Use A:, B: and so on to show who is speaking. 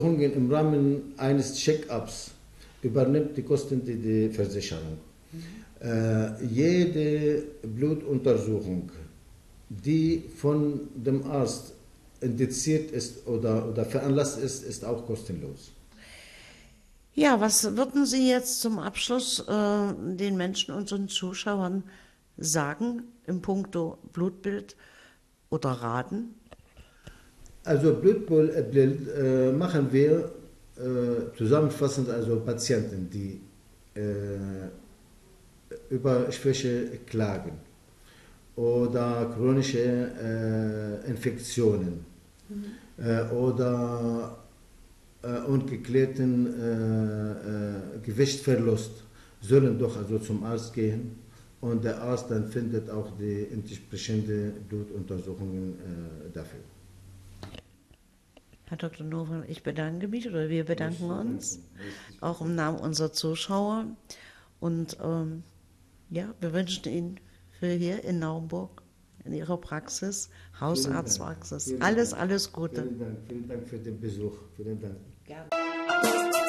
A: Im Rahmen eines Check-ups übernimmt die Kosten die Versicherung. Jede Blutuntersuchung, die von dem Arzt indiziert ist oder veranlasst ist, ist auch kostenlos.
B: Ja, was würden Sie jetzt zum Abschluss den Menschen, unseren Zuschauern sagen in puncto Blutbild oder Raten?
A: Also Blutbild machen wir zusammenfassend, also Patienten, die über Schwäche klagen oder chronische Infektionen oder ungeklärten Gewichtsverlust, sollen doch also zum Arzt gehen und der Arzt dann findet auch die entsprechende Blutuntersuchungen dafür.
B: Herr Dr. Nowal, ich bedanke mich oder wir bedanken uns, auch im Namen unserer Zuschauer. Und ja, wir wünschen Ihnen für hier in Naumburg, in Ihrer Praxis, Hausarztpraxis, alles Gute.
A: Vielen Dank für den Besuch. Vielen Dank.
B: Gerne.